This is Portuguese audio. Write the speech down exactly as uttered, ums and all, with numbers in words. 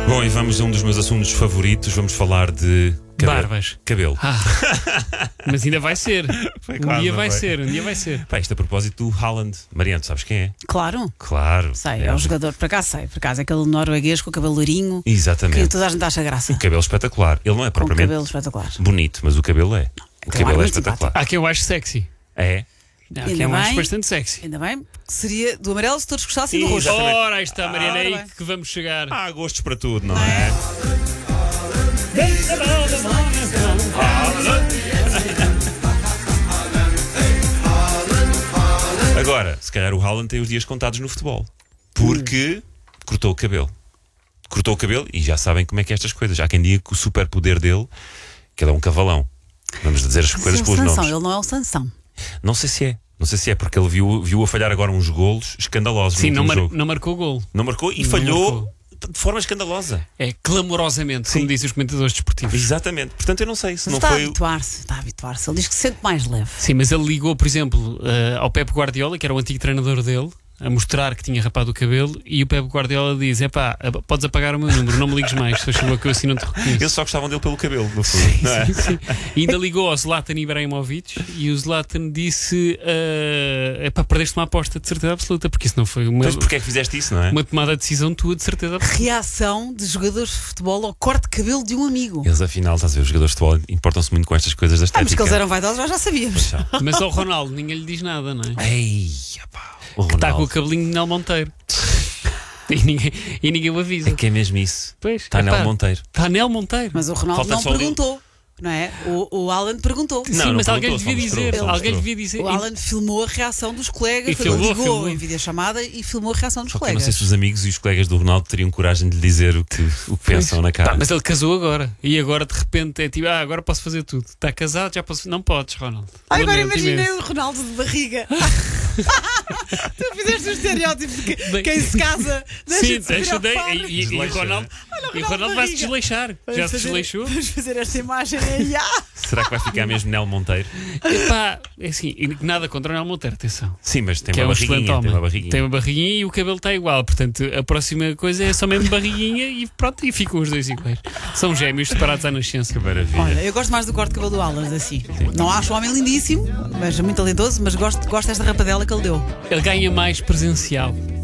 Bom, e vamos a um dos meus assuntos favoritos. Vamos falar de cabelo. Barbas. Cabelo. Ah, mas ainda vai ser. Foi Um quase, dia não vai foi? ser, um dia vai ser. Pá, isto a propósito do Haaland. Mariano, sabes quem é? Claro, Claro. sei, é um jogador, por acaso sei, por acaso, aquele norueguês com o cabelo lourinho que Exatamente. toda a gente acha graça. O cabelo espetacular. Ele não é Com o propriamente cabelo espetacular. bonito, mas o cabelo é. O Claro, cabelo é muito espetacular. Há quem eu acho sexy. É. Há Ainda quem eu acho bem. bastante sexy. Ainda bem, que seria do amarelo se todos gostassem do roxo. Exatamente. Ora, aí está, Mariana, Ah, é ora aí bem. que vamos chegar. Há gostos para tudo, não é? Agora, se calhar o Haaland tem os dias contados no futebol. Porque cortou o cabelo. Cortou o cabelo e já sabem como é que é estas coisas. Há quem diga que o superpoder dele, que ele é um cavalão. Vamos dizer as coisas Seu pelos Sansão, nomes. ele não é o Sansão. Não sei se é. Não sei se é, porque ele viu, viu a falhar agora uns golos escandalosos Sim, no não, último mar- jogo. não marcou gol. Não marcou e Não falhou marcou. de forma escandalosa. É clamorosamente, como Sim. dizem os comentadores desportivos. Exatamente. Portanto, eu não sei se Mas não está a foi. o- habituar-se, está a habituar-se. Ele diz que se sente mais leve. Sim, mas ele ligou, por exemplo, eh, ao Pep Guardiola, que era o antigo treinador dele, a mostrar que tinha rapado o cabelo, e o Pep Guardiola diz: epá, podes apagar o meu número, não me ligues mais, se achou que eu assim não te reconheço. Eles só gostavam dele pelo cabelo, no fundo. não é? Sim, sim. E ainda ligou ao Zlatan Ibrahimovic e o Zlatan disse: é epá, perdeste uma aposta de certeza absoluta, porque isso não foi uma, Mas porquê é que fizeste isso, não é? uma tomada de decisão tua de certeza absoluta. Reação de jogadores de futebol ao corte de cabelo de um amigo. Eles, afinal, estás a ver, os jogadores de futebol importam-se muito com estas coisas da Ah, estética. mas que eles eram vaidosos, nós já sabíamos. Já. Mas ao Ronaldo ninguém lhe diz nada, não é? Ei, epá, o Está com o Ronaldo. cabelinho de Nel Monteiro. E ninguém, e ninguém o avisa. É que é mesmo isso. Pois, Está epá, Nel Monteiro. Está Nel Monteiro. Mas o Ronaldo Falta não só ali- perguntou, não é? O, o Alan perguntou. Sim, Não, não mas alguém perguntou, lhe devia só mostrou, dizer. só Alguém mostrou. lhe devia dizer. O Alan filmou a reação dos colegas, E foi- filmou, ligou filmou. em videochamada e filmou a reação dos Só que eu não colegas. sei se os amigos e os colegas do Ronaldo teriam coragem de lhe dizer o que, o que pensam na cara. Pá, mas ele casou agora. E agora de repente é tipo, ah, agora posso fazer tudo. Está casado, já posso. Não podes, Ronaldo. Ai, agora Lamento imaginei imenso. o Ronaldo de barriga. Tu fizeste o estereótipo de que Bem- quem se casa Sim, deixa-se deixa de, preocupar. e, e, e o Desleixa, Ronaldo, e o Ronaldo vai se desleixar. Vamos Já se fazer- desleixou. Vamos fazer esta imagem aí. Ah! Será que vai ficar mesmo Nel Monteiro? Epá, é assim, e nada contra o Nel Monteiro, atenção. Sim, mas tem Que é uma um excelente barriguinha. homem. Tem uma barriguinha. Tem uma barriguinha e o cabelo está igual. Portanto, a próxima coisa é só mesmo barriguinha e pronto, e ficam os dois iguais. São gêmeos separados à nascença. Que maravilha. Olha, eu gosto mais do corte de cabelo do Alan, assim. Não acho o homem lindíssimo, mas muito talentoso, mas gosto, gosto desta rapadela que ele deu. Ele ganha mais presencial.